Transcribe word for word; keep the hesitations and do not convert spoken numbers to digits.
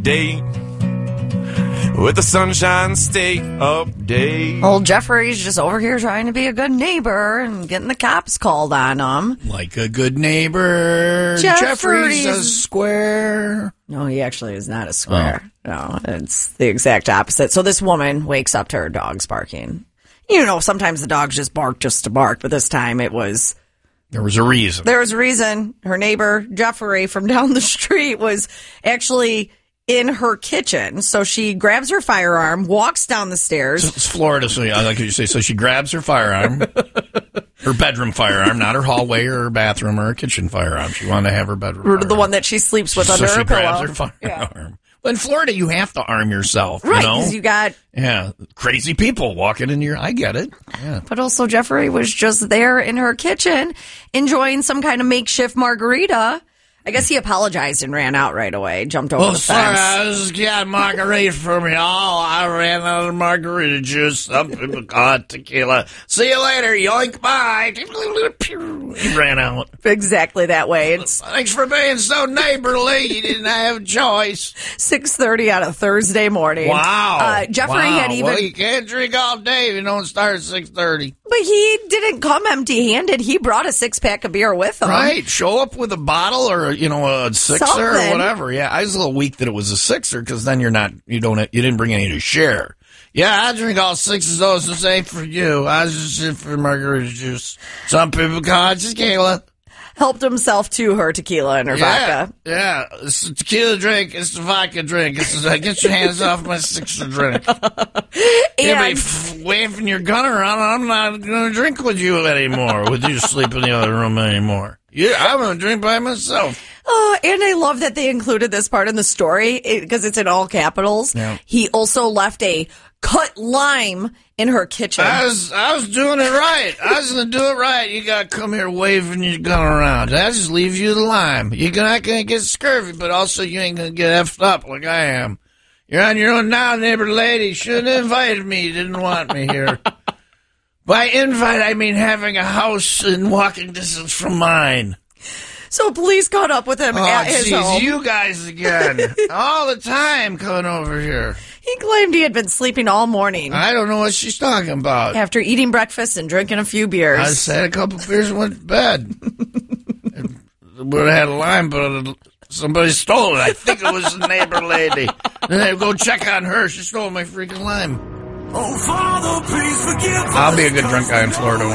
date with the Sunshine State update. Old Jeffrey's just over here trying to be a good neighbor and getting the cops called on him. Like a good neighbor, Jeffrey's, Jeffrey's a square. No, he actually is not a square. Oh. No, it's the exact opposite. So this woman wakes up to her dogs barking. You know, sometimes the dogs just bark just to bark, but this time it was... There was a reason. There was a reason. Her neighbor, Jeffrey, from down the street was actually in her kitchen. So she grabs her firearm, walks down the stairs. So it's Florida, so I like what you say. So she grabs her firearm, her bedroom firearm, not her hallway or her bathroom or her kitchen firearm. She wanted to have her bedroom firearm. The one that she sleeps with so under she her pillow. grabs her firearm. Yeah. Well, in Florida, you have to arm yourself, right, you know? because you got... Yeah, crazy people walking in your... I get it. Yeah. But also, Jeffrey was just there in her kitchen enjoying some kind of makeshift margarita. I guess he apologized and ran out right away, jumped over Oh, the sorry, fence. I just got margarita from y'all. I ran out of margarita juice. Some people call it tequila. See you later, yoink, bye. He ran out. Exactly that way. It's Thanks for being so neighborly. You didn't have a choice. six thirty on a Thursday morning. Wow. Uh, Jeffrey wow. had even... Well, you can't drink all day if you don't start at six thirty. But he didn't come empty-handed. He brought a six-pack of beer with him. Right. Show up with a bottle or, you know, a sixer Something. or whatever. Yeah, I was a little weak that it was a sixer because then you're not, you don't, you didn't bring any to share. Yeah, I drink all six of those. This ain't for you. I was just in for margarita juice. Some people call it tequila. Helped himself to her tequila and her Yeah, vodka. yeah. It's a tequila drink. It's a vodka drink. It's a, get your hands off my sixer drink. You'll be And f- waving your gun around. I'm not going to drink with you anymore. With you sleep in the other room anymore. Yeah, I'm going to drink by myself. oh, and I love that they included this part in the story because it's in all capitals. Yeah. He also left a cut lime in her kitchen. I was I was doing it right. I was going to do it right. You got to come here waving your gun around. I just leave you the lime. You're not going to get scurvy, but also you ain't going to get effed up like I am. You're on your own now, neighbor lady. Shouldn't have invited me. You didn't want me here. By invite, I mean having a house in walking distance from mine. So police caught up with him Oh, at his jeez, home. you guys again. All the time coming over here. He claimed he had been sleeping all morning I don't know what she's talking about. after eating breakfast and drinking a few beers. I just had a couple beers and went to bed. Would have had a lime, but somebody stole it. I think it was the neighbor lady. Then I go check on her. She stole my freaking lime. Oh, Father, please forgive us. I'll be a good drunk guy in Florida.